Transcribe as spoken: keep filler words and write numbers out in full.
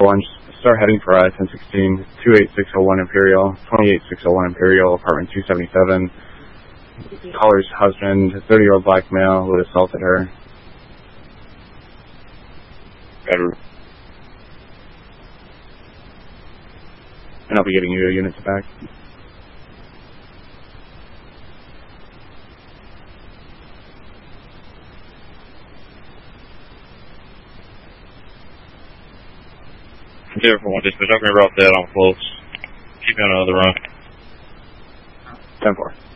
one, start heading for uh, ten sixteen, two eight six oh one Imperial, twenty-eight six oh one Imperial, apartment two seventy-seven. Caller's husband, thirty-year-old black male who assaulted her. Better. And I'll be getting you a unit back. zero four one dispatch, I'm going to route that on close. Keep me on another run. ten four.